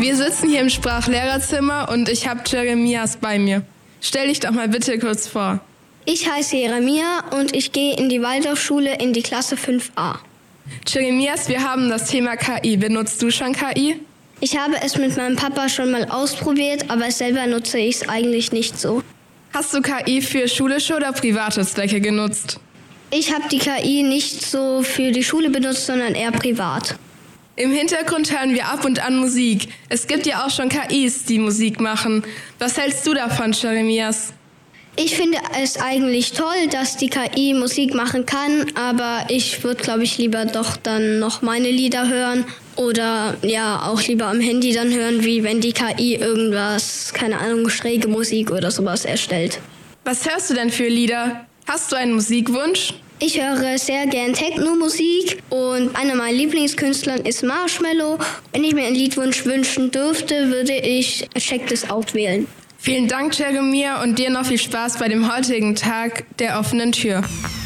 Wir sitzen hier im Sprachlehrerzimmer und ich habe Jeremias bei mir. Stell dich doch mal bitte kurz vor. Ich heiße Jeremia und ich gehe in die Waldorfschule in die Klasse 5a. Jeremias, wir haben das Thema KI. Benutzt du schon KI? Ich habe es mit meinem Papa schon mal ausprobiert, aber selber nutze ich es eigentlich nicht so. Hast du KI für schulische oder private Zwecke genutzt? Ich habe die KI nicht so für die Schule benutzt, sondern eher privat. Im Hintergrund hören wir ab und an Musik. Es gibt ja auch schon KIs, die Musik machen. Was hältst du davon, Jeremias? Ich finde es eigentlich toll, dass die KI Musik machen kann, aber ich würde, glaube ich, lieber doch dann noch meine Lieder hören oder ja auch lieber am Handy dann hören, wie wenn die KI irgendwas, keine Ahnung, schräge Musik oder sowas erstellt. Was hörst du denn für Lieder? Hast du einen Musikwunsch? Ich höre sehr gern Techno-Musik und einer meiner Lieblingskünstler ist Marshmello. Wenn ich mir einen Liedwunsch wünschen dürfte, würde ich Check This Out wählen. Vielen Dank, Jeremia, und dir noch viel Spaß bei dem heutigen Tag der offenen Tür.